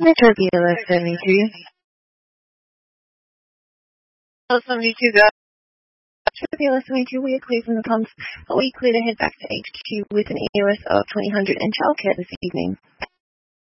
Metro BLS 72. Hello, 72 guys. Metro BLS 72, we are clear from the comms, but we clear to head back to HQ with an EOS of 2000 and childcare this evening.